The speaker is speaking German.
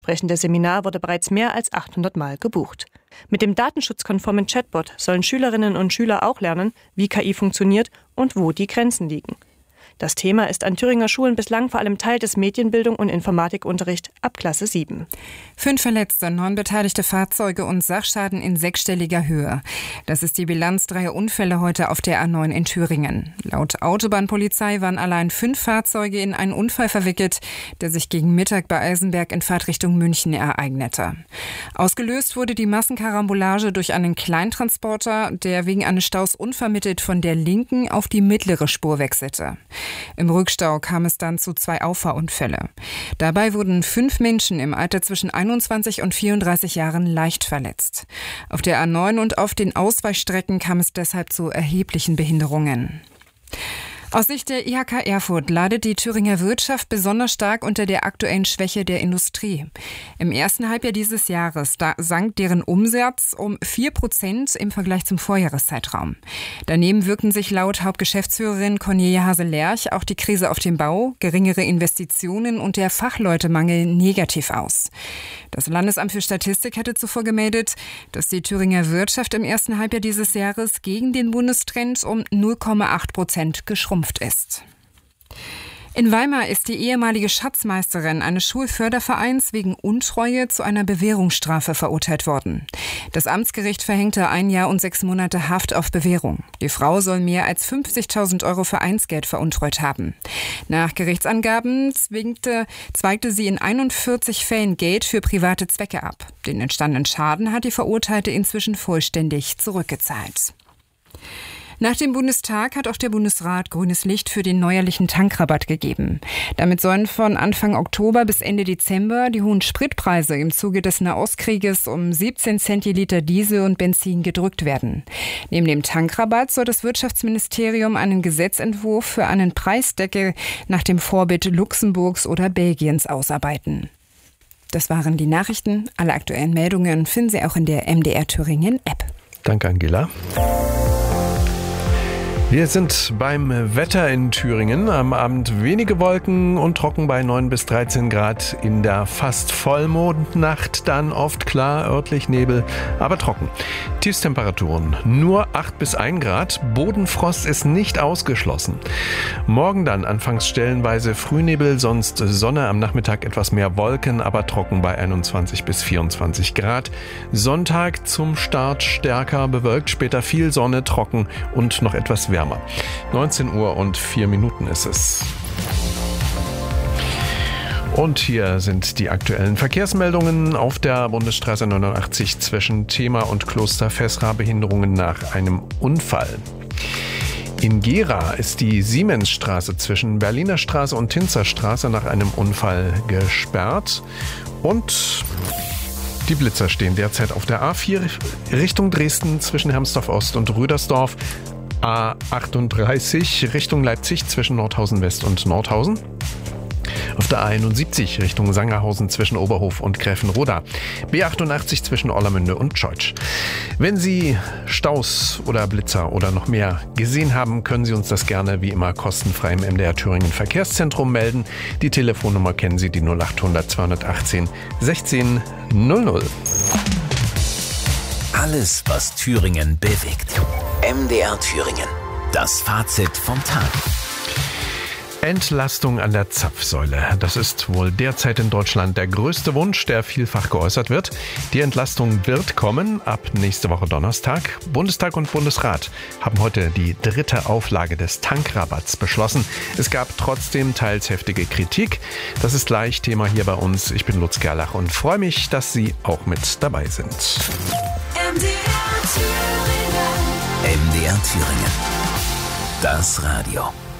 Entsprechende Seminar wurde bereits mehr als 800 Mal gebucht. Mit dem datenschutzkonformen Chatbot sollen Schülerinnen und Schüler auch lernen, wie KI funktioniert und wo die Grenzen liegen. Das Thema ist an Thüringer Schulen bislang vor allem Teil des Medienbildung und Informatikunterricht ab Klasse 7. 5 Verletzte, 9 beteiligte Fahrzeuge und Sachschaden in 6-stelliger Höhe. Das ist die Bilanz 3 Unfälle heute auf der A9 in Thüringen. Laut Autobahnpolizei waren allein 5 Fahrzeuge in einen Unfall verwickelt, der sich gegen Mittag bei Eisenberg in Fahrtrichtung München ereignete. Ausgelöst wurde die Massenkarambolage durch einen Kleintransporter, der wegen eines Staus unvermittelt von der linken auf die mittlere Spur wechselte. Im Rückstau kam es dann zu 2 Auffahrunfälle. Dabei wurden 5 Menschen im Alter zwischen 21 und 34 Jahren leicht verletzt. Auf der A9 und auf den Ausweichstrecken kam es deshalb zu erheblichen Behinderungen. Aus Sicht der IHK Erfurt leidet die Thüringer Wirtschaft besonders stark unter der aktuellen Schwäche der Industrie. Im ersten Halbjahr dieses Jahres sank deren Umsatz um 4% im Vergleich zum Vorjahreszeitraum. Daneben wirken sich laut Hauptgeschäftsführerin Cornelia Hase-Lerch auch die Krise auf dem Bau, geringere Investitionen und der Fachleutemangel negativ aus. Das Landesamt für Statistik hatte zuvor gemeldet, dass die Thüringer Wirtschaft im ersten Halbjahr dieses Jahres gegen den Bundestrend um 0,8% geschrumpft ist. In Weimar ist die ehemalige Schatzmeisterin eines Schulfördervereins wegen Untreue zu einer Bewährungsstrafe verurteilt worden. Das Amtsgericht verhängte 1 Jahr und 6 Monate Haft auf Bewährung. Die Frau soll mehr als 50.000 Euro Vereinsgeld veruntreut haben. Nach Gerichtsangaben zweigte sie in 41 Fällen Geld für private Zwecke ab. Den entstandenen Schaden hat die Verurteilte inzwischen vollständig zurückgezahlt. Nach dem Bundestag hat auch der Bundesrat grünes Licht für den neuerlichen Tankrabatt gegeben. Damit sollen von Anfang Oktober bis Ende Dezember die hohen Spritpreise im Zuge des Nahostkrieges um 17 Centiliter Diesel und Benzin gedrückt werden. Neben dem Tankrabatt soll das Wirtschaftsministerium einen Gesetzentwurf für einen Preisdeckel nach dem Vorbild Luxemburgs oder Belgiens ausarbeiten. Das waren die Nachrichten. Alle aktuellen Meldungen finden Sie auch in der MDR Thüringen App. Danke, Angela. Wir sind beim Wetter in Thüringen. Am Abend wenige Wolken und trocken bei 9 bis 13 Grad. In der fast Vollmondnacht dann oft klar, örtlich Nebel, aber trocken. Tiefstemperaturen nur 8 bis 1 Grad. Bodenfrost ist nicht ausgeschlossen. Morgen dann anfangs stellenweise Frühnebel, sonst Sonne, am Nachmittag etwas mehr Wolken, aber trocken bei 21 bis 24 Grad. Sonntag zum Start stärker bewölkt, später viel Sonne, trocken und noch etwas wärmer. 19 Uhr und 4 Minuten ist es. Und hier sind die aktuellen Verkehrsmeldungen auf der Bundesstraße 89 zwischen Thema und Kloster Fessra. Behinderungen nach einem Unfall. In Gera ist die Siemensstraße zwischen Berliner Straße und Tinzer Straße nach einem Unfall gesperrt. Und die Blitzer stehen derzeit auf der A4 Richtung Dresden zwischen Hermsdorf Ost und Rüdersdorf. A38 Richtung Leipzig zwischen Nordhausen West und Nordhausen. Auf der A71 Richtung Sangerhausen zwischen Oberhof und Gräfenroda. B88 zwischen Orlamünde und Scheutsch. Wenn Sie Staus oder Blitzer oder noch mehr gesehen haben, können Sie uns das gerne wie immer kostenfrei im MDR Thüringen Verkehrszentrum melden. Die Telefonnummer kennen Sie, die 0800 218 16 00. Alles, was Thüringen bewegt. MDR Thüringen. Das Fazit vom Tag. Entlastung an der Zapfsäule. Das ist wohl derzeit in Deutschland der größte Wunsch, der vielfach geäußert wird. Die Entlastung wird kommen ab nächste Woche Donnerstag. Bundestag und Bundesrat haben heute die 3. Auflage des Tankrabatts beschlossen. Es gab trotzdem teils heftige Kritik. Das ist gleich Thema hier bei uns. Ich bin Lutz Gerlach und freue mich, dass Sie auch mit dabei sind. MDR Thüringen. Das Radio.